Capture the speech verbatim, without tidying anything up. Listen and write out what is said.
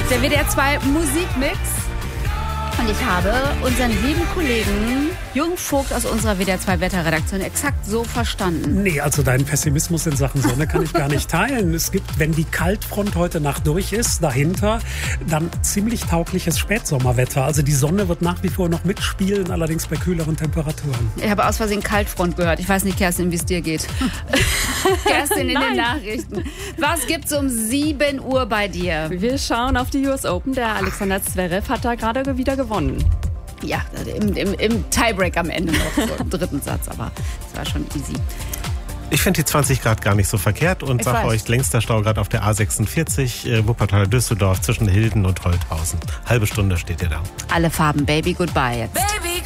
Der W D R zwei Musikmix. Und ich habe unseren lieben Kollegen Jürgen Vogt aus unserer W D R zwei Wetterredaktion exakt so verstanden. Nee, also deinen Pessimismus in Sachen Sonne kann ich gar nicht teilen. Es gibt, wenn die Kaltfront heute Nacht durch ist, dahinter dann ziemlich taugliches Spätsommerwetter. Also die Sonne wird nach wie vor noch mitspielen, allerdings bei kühleren Temperaturen. Ich habe aus Versehen Kaltfront gehört. Ich weiß nicht, Kerstin, wie es dir geht. Kerstin in den Nachrichten. Was gibt's um sieben Uhr bei dir? Wir schauen auf die U S Open. Der Alexander Zverev hat da gerade wieder gewonnen. Ja, im, im, im Tiebreak am Ende noch, so im dritten Satz, aber es war schon easy. Ich finde die zwanzig Grad gar nicht so verkehrt und sage euch, längster Stau gerade auf der A sechsundvierzig, äh, Wuppertal-Düsseldorf zwischen Hilden und Holthausen. Halbe Stunde steht ihr da. Alle Farben, Baby, goodbye jetzt. Baby,